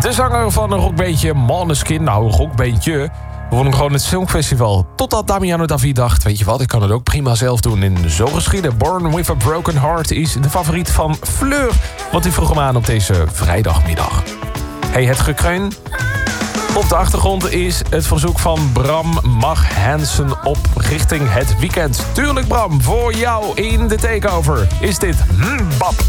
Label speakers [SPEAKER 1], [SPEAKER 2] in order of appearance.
[SPEAKER 1] De zanger van een rockbeentje Måneskin. Nou, een rockbeentje. We wonnen gewoon het Songfestival. Totdat Damiano David dacht, weet je wat, ik kan het ook prima zelf doen. En zo geschieden. Born with a Broken Heart is de favoriet van Fleur. Want die vroeg hem aan op deze vrijdagmiddag. Hey, het gekreun. Op de achtergrond is het verzoek van Bram Mag Hansen op richting het weekend. Tuurlijk Bram, voor jou in de takeover is dit Bap.